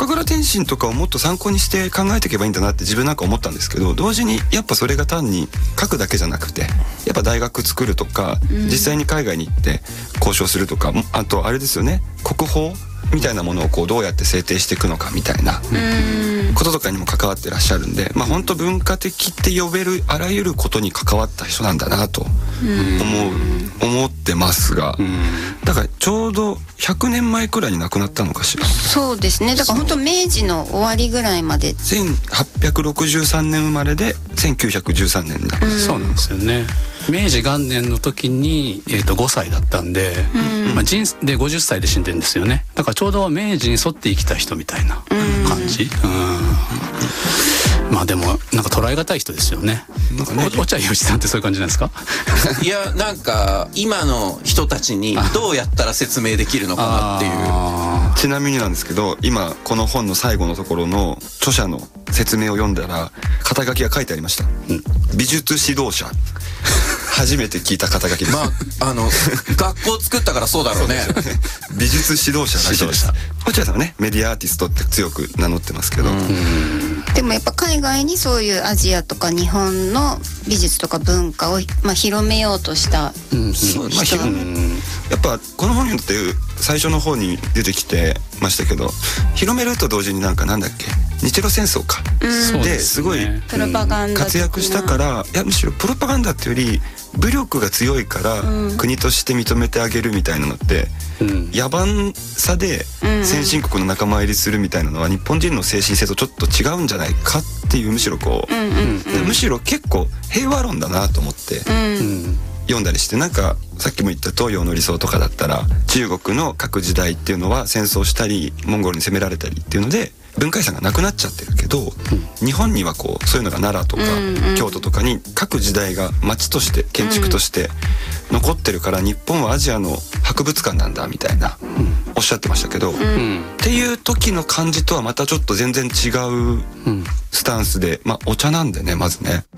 岡倉天心とかをもっと参考にして考えていけばいいんだなって自分なんか思ったんですけど、同時にやっぱそれが単に書くだけじゃなくて、やっぱ大学作るとか、実際に海外に行って交渉するとか、あとあれですよね、国宝みたいなものをこうどうやって制定していくのかみたいなこととかにも関わってらっしゃるんで、まあ本当文化的って呼べるあらゆることに関わった人なんだなと思ってますが、だからちょうど100年前くらいに亡くなったのかしら。 そうですね、だから本当明治の終わりぐらいまで、 1863年生まれで1913年だ、 そうなんですよね。明治元年の時に、5歳だったんで、人生で50歳で死んでるんですよね。だからちょうど明治に沿って生きた人みたいな感じ。まあでもなんか捉え難い人ですよね。落合陽一さんってそういう感じなんですか？ いや、なんか今の人たちにどうやったら説明できるのかなっていう。 ちなみになんですけど、今この本の最後のところの著者の説明を読んだら肩書きが書いてありました、美術指導者。初めて聞いた肩書きです。 まあ学校作ったからそうだろうね。 美術指導者らしいです。落合さんはね、メディアアーティストって強く名乗ってますけど、 でもやっぱ海外にそういうアジアとか日本の美術とか文化を、広めようとした人、 やっぱこの本にって最初の方に出てきてましたけど、広めると同時になんだっけ、日露戦争か、ですごいプロパガンダ活躍したから、いやむしろプロパガンダっていうより武力が強いから国として認めてあげるみたいなのって、野蛮さで先進国の仲間入りするみたいなのは日本人の精神性とちょっと違うんじゃないかっていう、むしろむしろ結構平和論だなと思って読んだりして、なんかさっきも言った東洋の理想とかだったら、中国の各時代っていうのは戦争したりモンゴルに攻められたりっていうので文化遺産がなくなっちゃってるけど、日本にはこうそういうのが奈良とか京都とかに各時代が町として建築として残ってるから、日本はアジアの博物館なんだみたいなおっしゃってましたけど、っていう時の感じとはまたちょっと全然違うスタンスで、お茶なんでね、まずね。